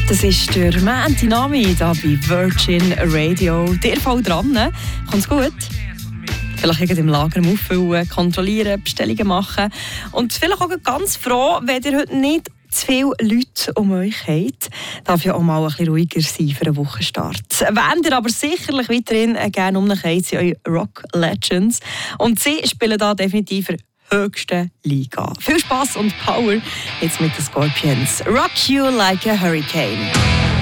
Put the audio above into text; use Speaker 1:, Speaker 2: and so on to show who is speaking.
Speaker 1: Das ist der Mandy Nami hier bei Virgin Radio. Dir voll dran. Kommt's gut? Vielleicht im Lager auffüllen, kontrollieren, Bestellungen machen. Und vielleicht auch ganz froh, wenn ihr heute nicht zu viele Leute um euch habt. Darf ja auch mal ein bisschen ruhiger sein für einen Wochenstart. Wenn ihr aber sicherlich weiterhin gerne um euch habt, sind eure Rock Legends. Und sie spielen da definitiv für höchste Liga. Viel Spass und Power jetzt mit den Scorpions. Rock You Like a Hurricane.